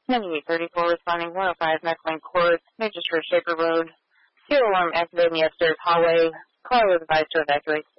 9834 responding 105 McLean Court, Major Shaper Road. Serial alarm activated in the upstairs hallway. Caller was advised to evacuate.